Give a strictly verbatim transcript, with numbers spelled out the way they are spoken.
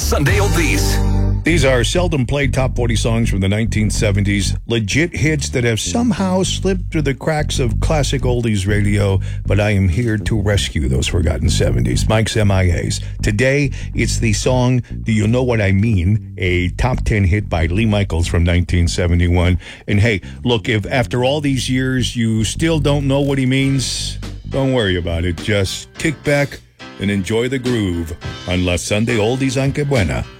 Sunday Oldies. These are seldom played top forty songs from the nineteen seventies, legit hits that have somehow slipped through the cracks of classic oldies radio, but I am here to rescue those forgotten seventies. Mike's M I As. Today, it's the song Do You Know What I Mean, a top ten hit by Lee Michaels from nineteen seventy-one. And hey, look, if after all these years you still don't know what he means, don't worry about it. Just kick back and enjoy the groove on La Sunday Oldies Aunque Buena.